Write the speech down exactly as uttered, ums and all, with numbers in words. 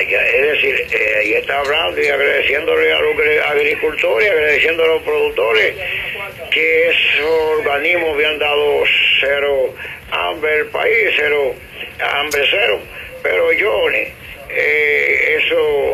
vaya, es decir, eh, ahí está hablando y agradeciéndole a los agricultores, agradeciendo a los productores que esos organismos habían dado cero hambre al país, cero hambre cero, pero Johnny, eh,